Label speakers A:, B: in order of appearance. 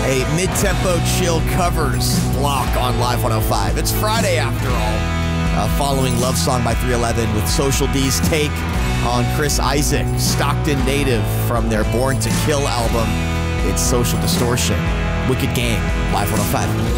A: A mid-tempo chill covers block on Live 105. It's Friday after all. Following Love Song by 311 with Social D's take on Chris Isaak, Stockton native from their Born to Kill album. It's Social Distortion. Wicked Game, Live 105.